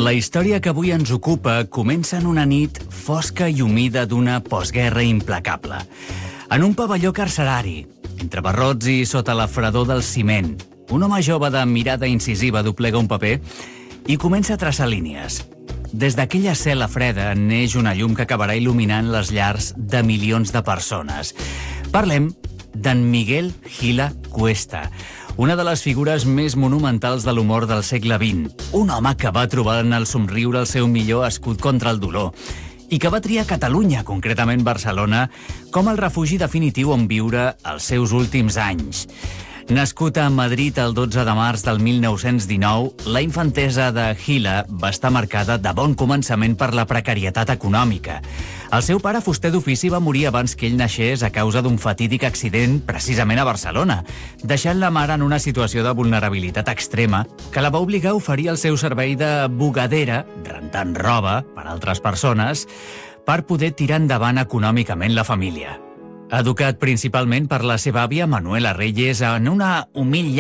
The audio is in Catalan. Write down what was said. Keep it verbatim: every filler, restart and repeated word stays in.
La història que avui ens ocupa comença en una nit fosca i humida d'una postguerra implacable. En un pavelló carcerari, entre barrots i sota la fredor del ciment, un home jove de mirada incisiva doblega un paper i comença a traçar línies. Des d'aquella cel·la freda neix una llum que acabarà il·luminant les llars de milions de persones. Parlem d'en Miguel Gila Cuesta, una de les figures més monumentals de l'humor del segle vint. Un home que va trobar en el somriure el seu millor escut contra el dolor i que va triar Catalunya, concretament Barcelona, com el refugi definitiu on viure els seus últims anys. Nascut a Madrid el dotze de març del mil nou-cents dinou, la infantesa de Gila va estar marcada de bon començament per la precarietat econòmica. El seu pare, fuster d'ofici, va morir abans que ell naixés a causa d'un fatídic accident precisament a Barcelona, deixant la mare en una situació de vulnerabilitat extrema que la va obligar a oferir el seu servei de bugadera, rentant roba per altres persones, per poder tirar endavant econòmicament la família. Educat principalment per la seva àvia Manuela Reyes en una humil